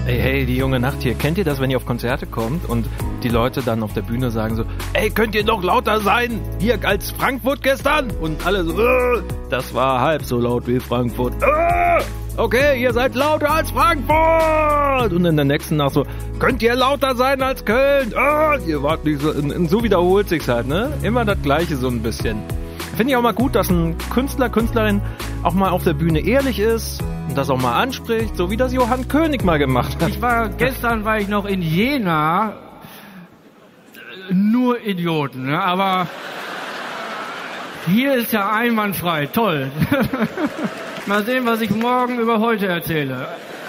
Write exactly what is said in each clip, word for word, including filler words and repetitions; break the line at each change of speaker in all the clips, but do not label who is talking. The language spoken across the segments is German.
Ey, hey, die junge Nacht hier. Kennt ihr das, wenn ihr auf Konzerte kommt und die Leute dann auf der Bühne sagen so, ey, könnt ihr noch lauter sein? Hier als Frankfurt gestern? Und alle so, äh, das war halb so laut wie Frankfurt. Äh, okay, ihr seid lauter als Frankfurt. Und in der nächsten Nacht so, könnt ihr lauter sein als Köln? Äh, ihr wart nicht so, und so wiederholt sich's halt, ne? Immer das Gleiche so ein bisschen. Finde ich auch mal gut, dass ein Künstler, Künstlerin auch mal auf der Bühne ehrlich ist und das auch mal anspricht, so wie das Johann König mal gemacht hat.
Ich war, gestern war ich noch in Jena, nur Idioten, ne? Aber hier ist ja einwandfrei, toll. Mal sehen, was ich morgen über heute erzähle.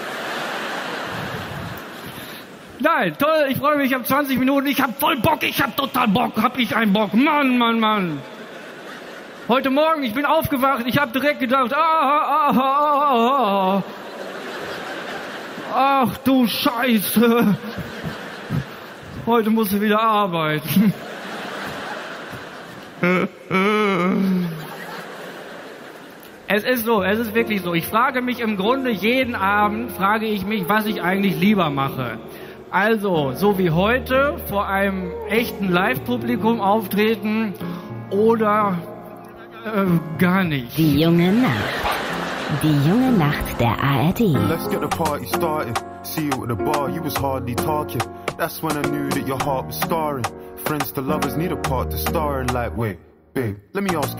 Nein, toll, ich freue mich, ich habe zwanzig Minuten, ich habe voll Bock, ich habe total Bock, hab ich einen Bock, Mann, Mann, Mann. Heute Morgen, ich bin aufgewacht, ich habe direkt gedacht, ah, ah, ah, ah, ach du Scheiße, heute musst du wieder arbeiten. Es ist so, es ist wirklich so. Ich frage mich im Grunde jeden Abend, frage ich mich, was ich eigentlich lieber mache. Also, so wie heute, vor einem echten Live-Publikum auftreten oder äh, gar nicht.
Die junge Nacht. Die junge Nacht der A R D.
Let's get the party started. See you at the bar, you was hardly talking. That's when I knew that your heart was scarring. Friends to lovers need a part to star in. Like, wait, babe, let me ask you